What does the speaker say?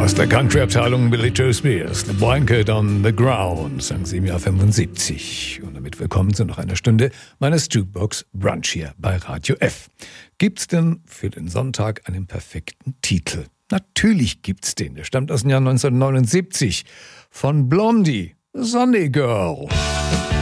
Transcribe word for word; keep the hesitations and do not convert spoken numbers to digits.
Aus der Country-Abteilung Billy Joe Spears, The Blanket on the Ground, sang sie im Jahr fünfundsiebzig. Und damit willkommen zu noch einer Stunde meines Jukebox Brunch hier bei Radio F. Gibt's denn für den Sonntag einen perfekten Titel? Natürlich gibt's den. Der stammt aus dem Jahr neunzehnhundertneunundsiebzig von Blondie, Sunny Girl.